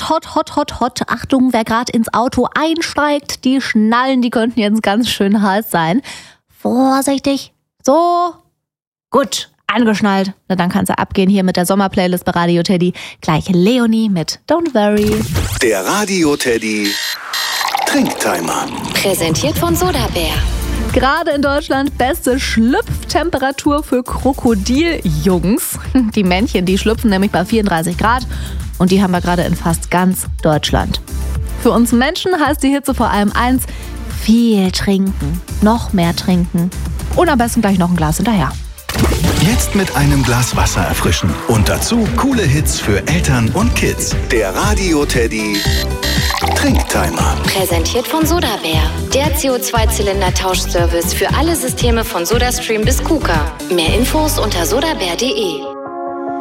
hot, hot, hot, hot, hot. Achtung, wer gerade ins Auto einsteigt, die Schnallen, die könnten jetzt ganz schön heiß sein. Vorsichtig. So. Gut, angeschnallt. Na, dann kann's ja abgehen hier mit der Sommerplaylist bei Radio Teddy. Gleich Leonie mit Don't Worry. Der Radio Teddy Trinktimer. Präsentiert von Sodabär. Gerade in Deutschland beste Schlüpftemperatur für Krokodiljungs. Die Männchen, die schlüpfen nämlich bei 34 Grad und die haben wir gerade in fast ganz Deutschland. Für uns Menschen heißt die Hitze vor allem eins: viel trinken, noch mehr trinken und am besten gleich noch ein Glas hinterher. Jetzt mit einem Glas Wasser erfrischen und dazu coole Hits für Eltern und Kids. Der Radio Teddy Trinktimer. Präsentiert von Sodabär. Der CO2-Zylinder-Tauschservice für alle Systeme von SodaStream bis KUKA. Mehr Infos unter sodabär.de.